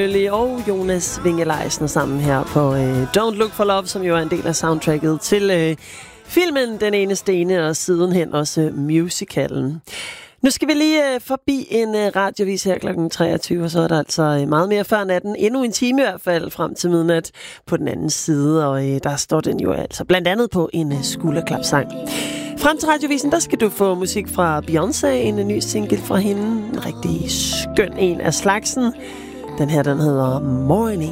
selvfølgelig, og Jonas Winge-Leisner sammen her på Don't Look for Love, som jo er en del af soundtracket til filmen Den Eneste Ene, og sidenhen også musicalen. Nu skal vi lige forbi en radiovis her kl. 23, og så er der altså meget mere før natten. Endnu en time i hvert fald frem til midnat på den anden side, og der står den jo altså blandt andet på en skulderklapsang. Frem til radiovisen, der skal du få musik fra Beyoncé, en ny single fra hende. En rigtig skøn en af slagsen. Den her, den hedder Morning.